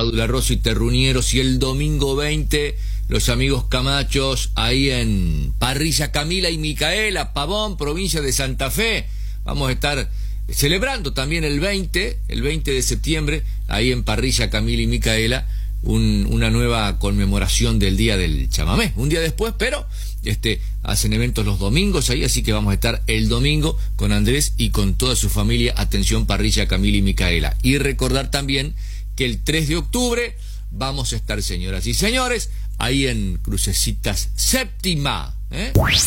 Padula Rossi, Terruñeros, y el domingo 20 los amigos Camachos ahí en Parrilla Camila y Micaela, Pavón, provincia de Santa Fe. Vamos a estar celebrando también el 20 de septiembre, ahí en Parrilla Camila y Micaela, una nueva conmemoración del Día del Chamamé. Un día después, pero hacen eventos los domingos ahí, así que vamos a estar el domingo con Andrés y con toda su familia. Atención, Parrilla Camila y Micaela. Y recordar también que el 3 de octubre vamos a estar, señoras y señores, ahí en Crucecitas Séptima,